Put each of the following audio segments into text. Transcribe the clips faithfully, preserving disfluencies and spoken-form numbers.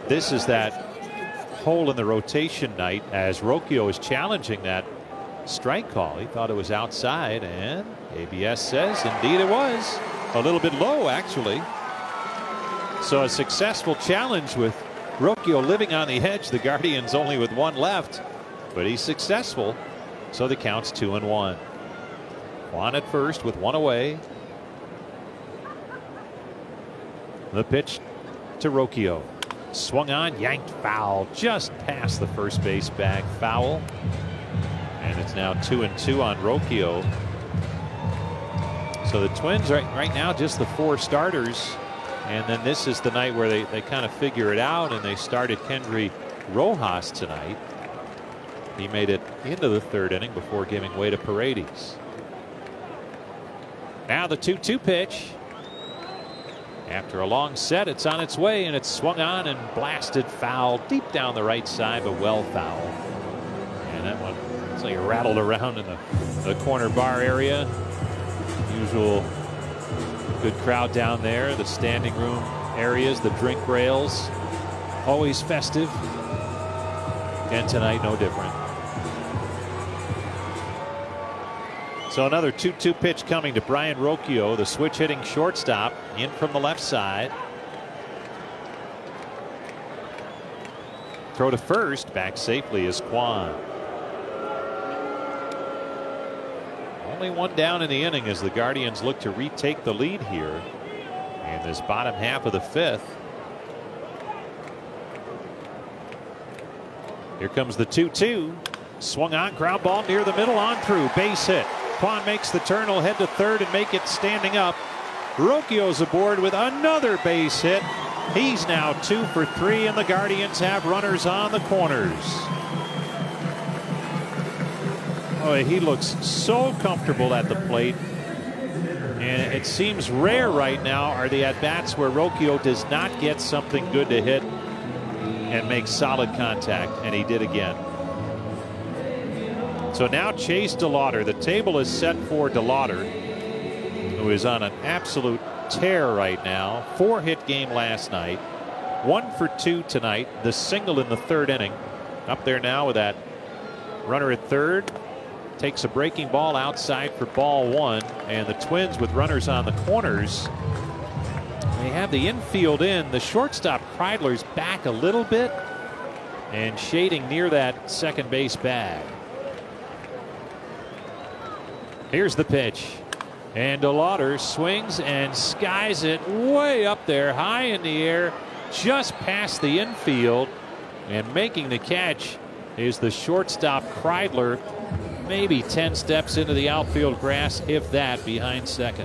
this is that hole in the rotation night as Rocchio is challenging that strike call. He thought it was outside, and A B S says indeed it was. A little bit low, actually. So a successful challenge with Rocchio living on the edge. The Guardians only with one left, but he's successful. So the count's two and one. Juan at first with one away. The pitch to Rocchio. Swung on, yanked foul, just past the first base bag, foul. And it's now two and two on Rocchio. So the Twins right, right now just the four starters. And then this is the night where they, they kind of figure it out, and they started Kendry Rojas tonight. He made it into the third inning before giving way to Paredes. Now the two two pitch. After a long set, it's on its way, and it's swung on and blasted foul deep down the right side, but well foul. And that one looks like it rattled around in the, the corner bar area. Usual good crowd down there. The standing room areas, the drink rails, always festive. And tonight, no different. So another two two pitch coming to Brayan Rocchio, the switch hitting shortstop, in from the left side. Throw to first, back safely is Kwan. Only one down in the inning as the Guardians look to retake the lead here in this bottom half of the fifth. Here comes the two two. Swung on, ground ball near the middle, on through, base hit. Kwan makes the turn, will head to third and make it standing up. Rocchio's aboard with another base hit. He's now two for three, and the Guardians have runners on the corners. Oh, he looks so comfortable at the plate. And it seems rare right now are the at-bats where Rocchio does not get something good to hit and make solid contact, and he did again. So now Chase DeLauter. The table is set for DeLauter, who is on an absolute tear right now. Four hit game last night. One for two tonight. The single in the third inning. Up there now with that runner at third. Takes a breaking ball outside for ball one. And the Twins with runners on the corners. They have the infield in. The shortstop Kreidler's back a little bit and shading near that second base bag. Here's the pitch, and DeLauter swings and skies it way up there, high in the air, just past the infield, and making the catch is the shortstop Kreidler, maybe ten steps into the outfield grass, if that, behind second.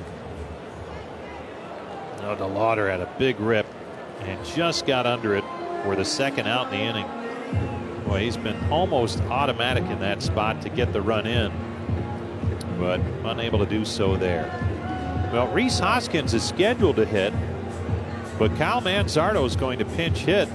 Oh, DeLauter had a big rip and just got under it for the second out in the inning. Boy, he's been almost automatic in that spot to get the run in, but unable to do so there. Well, Rhys Hoskins is scheduled to hit, but Kyle Manzardo is going to pinch hit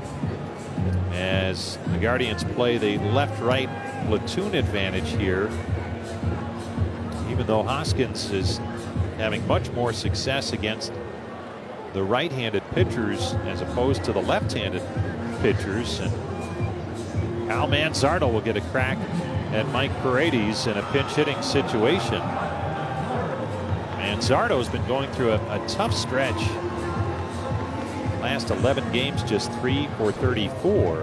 as the Guardians play the left-right platoon advantage here. Even though Hoskins is having much more success against the right-handed pitchers as opposed to the left-handed pitchers, and Kyle Manzardo will get a crack at Mike Paredes in a pinch hitting situation. Manzardo's been going through a, a tough stretch. Last eleven games, just three for thirty-four.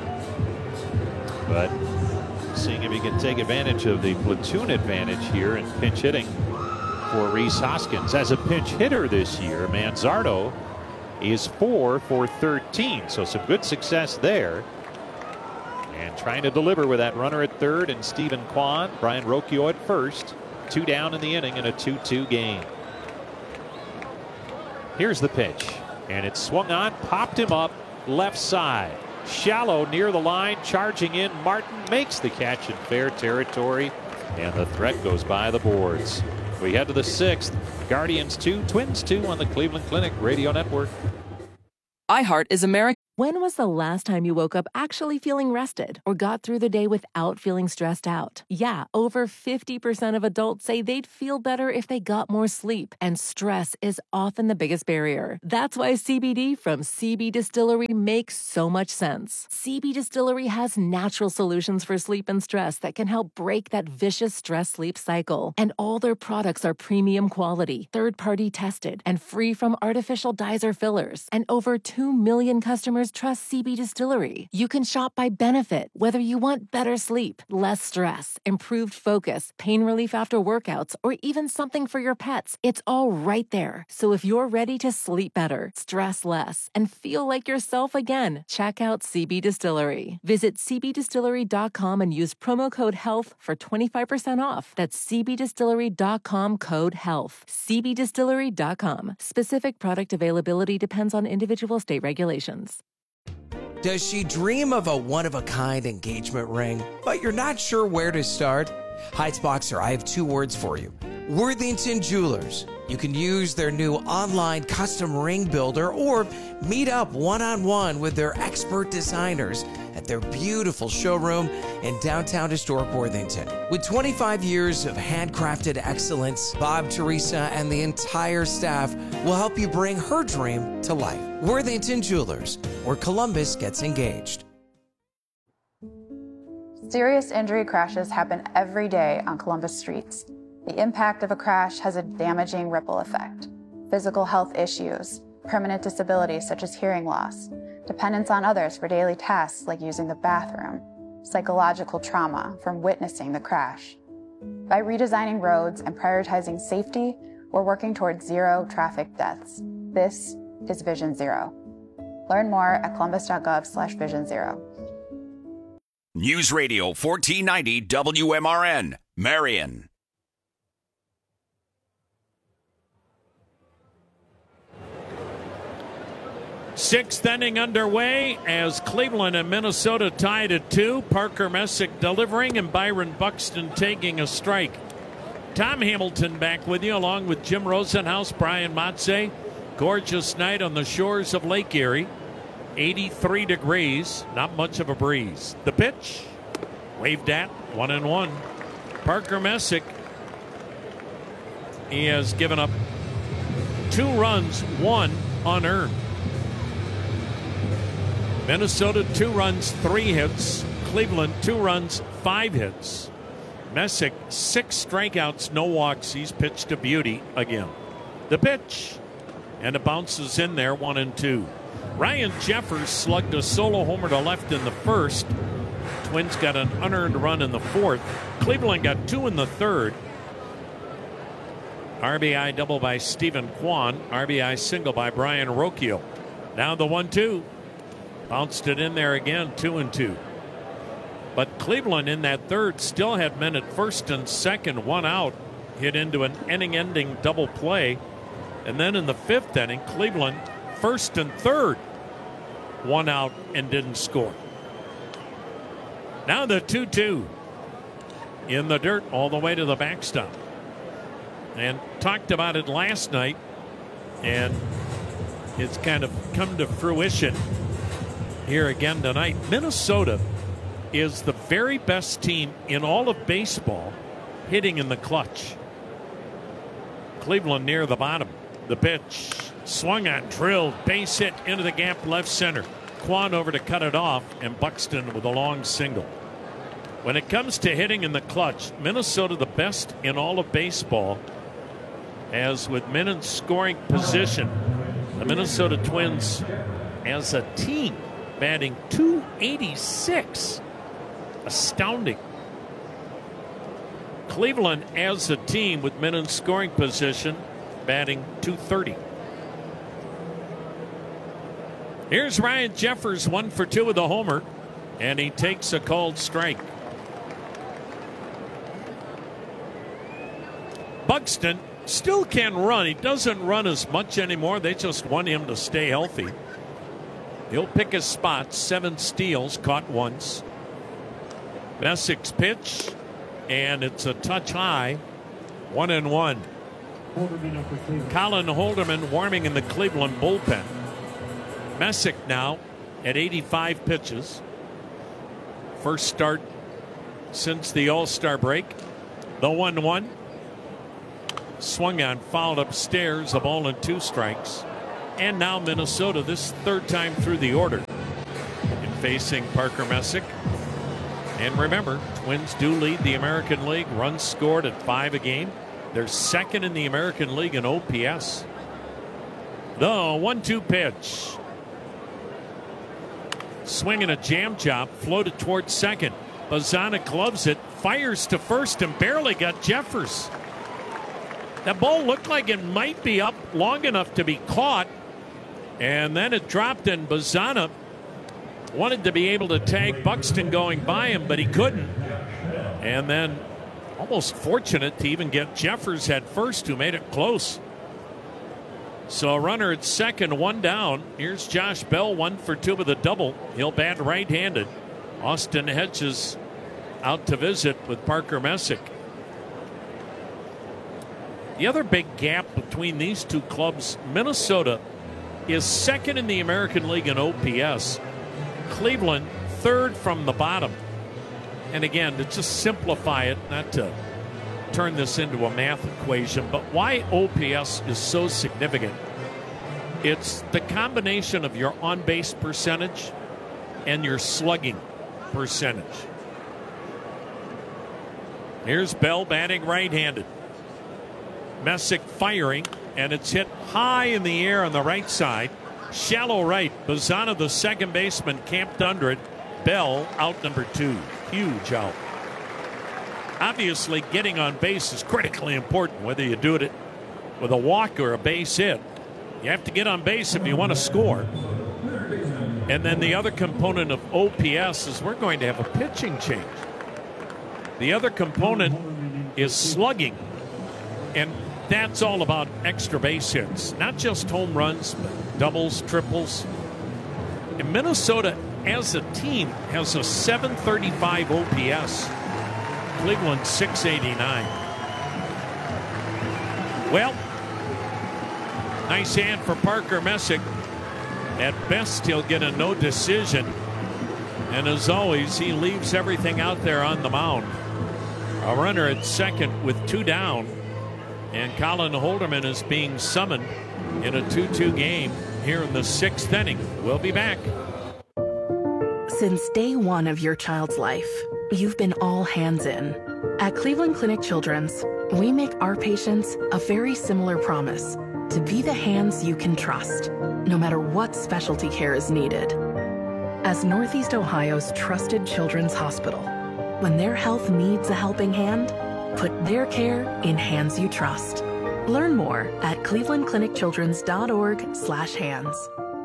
But seeing if he can take advantage of the platoon advantage here in pinch hitting for Rhys Hoskins. As a pinch hitter this year, Manzardo is four for thirteen, so some good success there. And trying to deliver with that runner at third and Stephen Kwan. Brayan Rocchio at first. Two down in the inning in a two two game. Here's the pitch. And it's swung on, popped him up left side. Shallow near the line, charging in. Martin makes the catch in fair territory. And the threat goes by the boards. We head to the sixth. Guardians two, Twins two on the Cleveland Clinic Radio Network. iHeart is America. When was the last time you woke up actually feeling rested or got through the day without feeling stressed out? Yeah, over fifty percent of adults say they'd feel better if they got more sleep, and stress is often the biggest barrier. That's why C B D from C B Distillery makes so much sense. C B Distillery has natural solutions for sleep and stress that can help break that vicious stress-sleep cycle. And all their products are premium quality, third-party tested, and free from artificial dyes or fillers. And over two million customers trust C B Distillery. You can shop by benefit, whether you want better sleep, less stress, improved focus, pain relief after workouts, or even something for your pets. It's all right there. So if you're ready to sleep better, stress less, and feel like yourself again, check out C B Distillery. Visit c b distillery dot com and use promo code HEALTH for twenty-five percent off. That's c b distillery dot com code HEALTH. c b distillery dot com. Specific product availability depends on individual state regulations. Does she dream of a one-of-a-kind engagement ring, but you're not sure where to start? Heights Boxer, I have two words for you. Worthington Jewelers. You can use their new online custom ring builder or meet up one-on-one with their expert designers at their beautiful showroom in downtown historic Worthington. With twenty-five years of handcrafted excellence, Bob, Teresa, and the entire staff will help you bring her dream to life. Worthington Jewelers, where Columbus gets engaged. Serious injury crashes happen every day on Columbus streets. The impact of a crash has a damaging ripple effect. Physical health issues, permanent disabilities such as hearing loss, dependence on others for daily tasks like using the bathroom, psychological trauma from witnessing the crash. By redesigning roads and prioritizing safety, we're working towards zero traffic deaths. This is Vision Zero. Learn more at columbus.gov slash vision zero. News Radio fourteen ninety W M R N, Marion. Sixth inning underway as Cleveland and Minnesota tied at two. Parker Messick delivering and Byron Buxton taking a strike. Tom Hamilton back with you along with Jim Rosenhaus, Brian Motze. Gorgeous night on the shores of Lake Erie. eighty-three degrees, not much of a breeze. The pitch, waved at, one and one. Parker Messick, he has given up two runs, one unearned. Minnesota, two runs, three hits. Cleveland, two runs, five hits. Messick, six strikeouts, no walks. He's pitched a beauty again. The pitch, and it bounces in there, one and two. Ryan Jeffers slugged a solo homer to left in the first. Twins got an unearned run in the fourth. Cleveland got two in the third. R B I double by Stephen Kwan. R B I single by Brian Rocchio. Now the one two. Bounced it in there again, two and two. But Cleveland in that third still had men at first and second, one out, hit into an inning-ending double play. And then in the fifth inning, Cleveland first and third, one out and didn't score. Now the two two in the dirt all the way to the backstop. And talked about it last night, and it's kind of come to fruition here again tonight. Minnesota is the very best team in all of baseball hitting in the clutch. Cleveland near the bottom. The pitch swung on, drilled, base hit into the gap left center. Kwan over to cut it off, and Buxton with a long single. When it comes to hitting in the clutch, Minnesota the best in all of baseball. As with men in scoring position, the Minnesota Twins as a team batting two eighty-six. Astounding. Cleveland as a team with men in scoring position batting two thirty. Here's Ryan Jeffers, one for two with a homer, and he takes a called strike. Buxton still can run. He doesn't run as much anymore. They just want him to stay healthy. He'll pick his spots. Seven steals, caught once. Messick's pitch, and it's a touch high. One and one. Colin Holderman warming in the Cleveland bullpen. Messick now at eighty-five pitches. First start since the All-Star break. The one one. Swung on, fouled upstairs, a ball and two strikes. And now Minnesota, this third time through the order, in facing Parker Messick. And remember, Twins do lead the American League. Runs scored at five a game. They're second in the American League in O P S. The one two pitch. Swinging a jam chop, floated towards second. Bazana gloves it, fires to first, and barely got Jeffers. That ball looked like it might be up long enough to be caught, and then it dropped, and Bazana wanted to be able to tag Buxton going by him, but he couldn't. And then almost fortunate to even get Jeffers at first, who made it close. So a runner at second, one down. Here's Josh Bell, one for two with a double. He'll bat right-handed. Austin Hedges out to visit with Parker Messick. The other big gap between these two clubs, Minnesota is second in the American League in O P S. Cleveland third from the bottom. And again, to just simplify it, not to turn this into a math equation, but why O P S is so significant. It's the combination of your on-base percentage and your slugging percentage. Here's Bell batting right-handed. Messick firing, and it's hit high in the air on the right side. Shallow right. Bazana, the second baseman, camped under it. Bell out number two. Huge out. Obviously, getting on base is critically important, whether you do it with a walk or a base hit. You have to get on base if you want to score. And then the other component of O P S is we're going to have a pitching change. The other component is slugging. And that's all about extra base hits, not just home runs, but doubles, triples. And Minnesota, as a team, has a seven thirty-five O P S. Cleveland six eighty-nine. Well, nice hand for Parker Messick. At best, he'll get a no decision. And as always, he leaves everything out there on the mound. A runner at second with two down. And Colin Holderman is being summoned in a two two game here in the sixth inning. We'll be back. Since day one of your child's life, you've been all hands in. At Cleveland Clinic Children's, we make our patients a very similar promise to be the hands you can trust, no matter what specialty care is needed. As Northeast Ohio's trusted children's hospital, when their health needs a helping hand, put their care in hands you trust. Learn more at cleveland clinic children's dot org slash hands.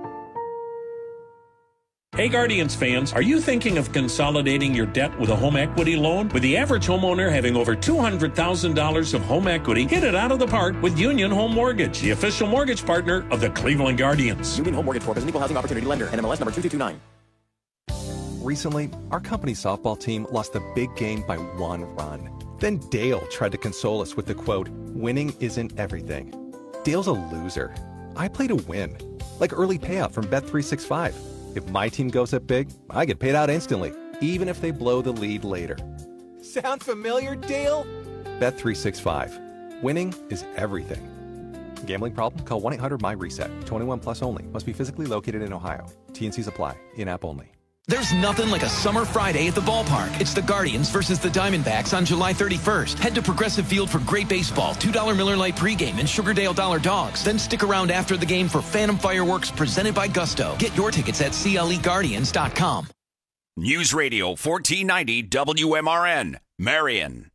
Hey Guardians fans, are you thinking of consolidating your debt with a home equity loan? With the average homeowner having over two hundred thousand dollars of home equity, hit it out of the park with Union Home Mortgage, the official mortgage partner of the Cleveland Guardians. Union Home Mortgage Corp is an equal housing opportunity lender, N M L S number two two two nine. Recently, our company softball team lost a big game by one run. Then Dale tried to console us with the quote, "Winning isn't everything." Dale's a loser. I play to win. Like early payout from Bet three sixty-five. If my team goes up big, I get paid out instantly, even if they blow the lead later. Sound familiar, Dale? Bet three sixty-five. Winning is everything. Gambling problem? Call one eight hundred M Y reset. twenty-one plus only. Must be physically located in Ohio. T N Cs apply. In-app only. There's nothing like a summer Friday at the ballpark. It's the Guardians versus the Diamondbacks on July thirty-first. Head to Progressive Field for great baseball, two dollar Miller Lite pregame, and Sugardale Dollar Dogs. Then stick around after the game for Phantom Fireworks presented by Gusto. Get your tickets at C L E Guardians dot com. News Radio fourteen ninety W M R N, Marion.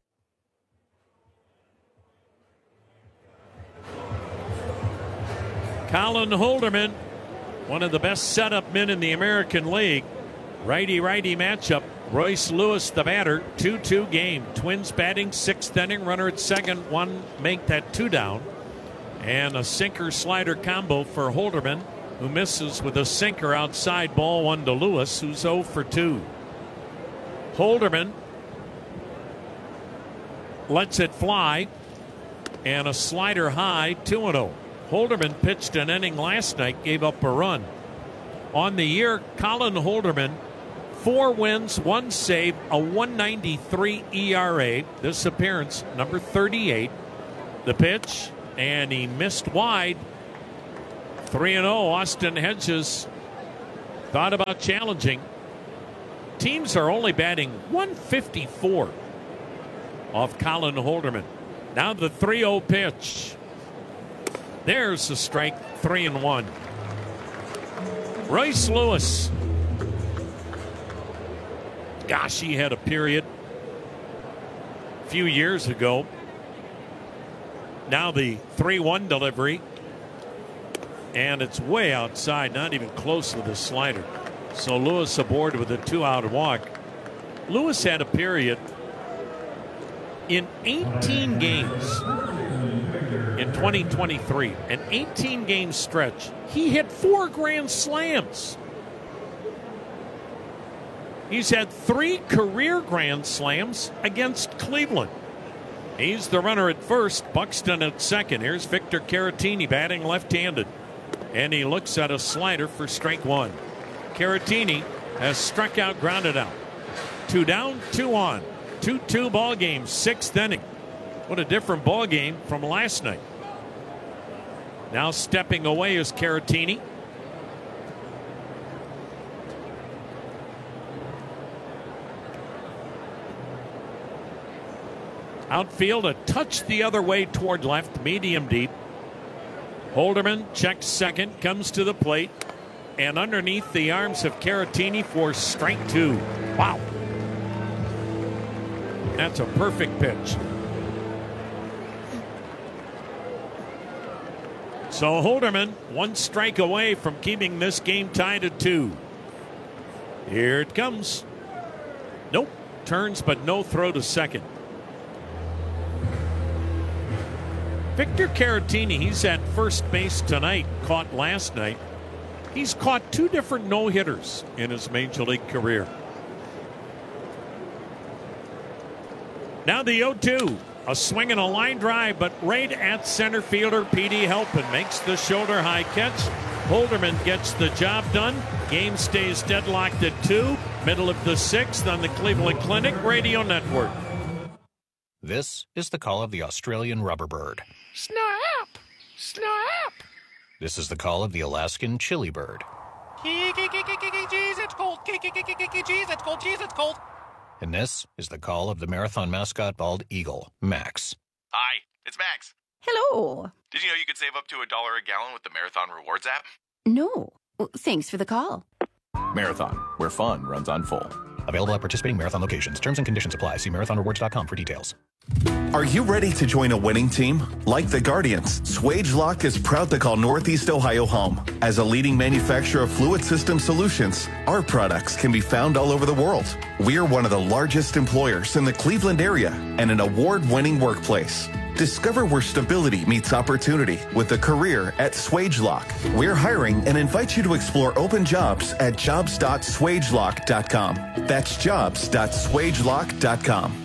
Colin Holderman, one of the best setup men in the American League. Righty-righty matchup. Royce Lewis, the batter. two two game. Twins batting, sixth inning. Runner at second. One make that two down. And a sinker-slider combo for Holderman, who misses with a sinker outside. Ball one to Lewis, who's oh for two. Holderman lets it fly. And a slider high, two and oh. Holderman pitched an inning last night, gave up a run. On the year, Colin Holderman, four wins, one save, a one ninety-three E R A. This appearance, number thirty-eight. The pitch, and he missed wide. three and oh, Austin Hedges thought about challenging. Teams are only batting one fifty-four off Colin Holderman. Now the three oh pitch. There's the strike, three and one. Royce Lewis. Gosh, he had a period a few years ago. Now the three one delivery. And it's way outside, not even close to the slider. So Lewis aboard with a two-out walk. Lewis had a period in eighteen games in twenty twenty-three, an eighteen game stretch. He hit four grand slams. He's had three career grand slams against Cleveland. He's the runner at first, Buxton at second. Here's Victor Caratini batting left-handed. And he looks at a slider for strike one. Caratini has struck out, grounded out. Two down, two on. two two ball game, sixth inning. What a different ball game from last night. Now stepping away is Caratini. Outfield a touch the other way toward left, medium deep. Holderman checks second, comes to the plate, and underneath the arms of Caratini for strike two. Wow. That's a perfect pitch. So Holderman, one strike away from keeping this game tied at two. Here it comes. Nope. Turns, but no throw to second. Victor Caratini, he's at first base tonight, caught last night. He's caught two different no-hitters in his major league career. Now the oh two. A swing and a line drive, but right at center fielder Petey Helpin makes the shoulder high catch. Holderman gets the job done. Game stays deadlocked at two. Middle of the sixth on the Cleveland Clinic Radio Network. This is the call of the Australian rubber bird. Snap! Snap! This is the call of the Alaskan chili bird. Jeez, it's cold. Jeez, it's cold. Jeez, it's cold. And this is the call of the marathon mascot bald eagle, Max. Hi, it's Max. Hello. Did you know you could save up to a dollar a gallon with the Marathon Rewards app? No. Thanks for the call. Marathon, where fun runs on full. Available at participating Marathon locations. Terms and conditions apply. See marathon rewards dot com for details. Are you ready to join a winning team? Like the Guardians, SwageLock is proud to call Northeast Ohio home. As a leading manufacturer of fluid system solutions, our products can be found all over the world. We are one of the largest employers in the Cleveland area and an award-winning workplace. Discover where stability meets opportunity with a career at SwageLock. We're hiring and invite you to explore open jobs at jobs dot swagelock dot com. That's jobs dot swagelock dot com.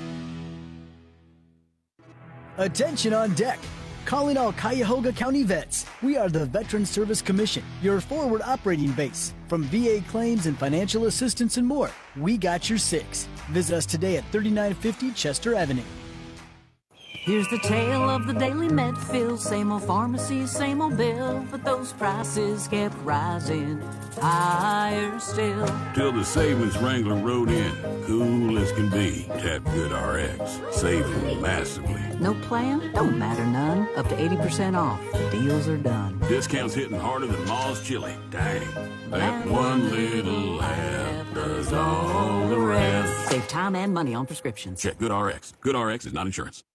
Attention on deck. Calling all Cuyahoga County vets. We are the Veterans Service Commission, your forward operating base. From V A claims and financial assistance and more, we got your six. Visit us today at thirty-nine fifty Chester Avenue. Here's the tale of the daily Medfield. Same old pharmacy, same old bill, but those prices kept rising higher still. Till the savings Wrangler rode in, cool as can be. Tap GoodRx, saving massively. No plan? Don't matter none. Up to eighty percent off. Deals are done. Discounts hitting harder than Ma's chili. Dang. That one little laugh does all the rest. Save time and money on prescriptions. Check GoodRx. GoodRx is not insurance.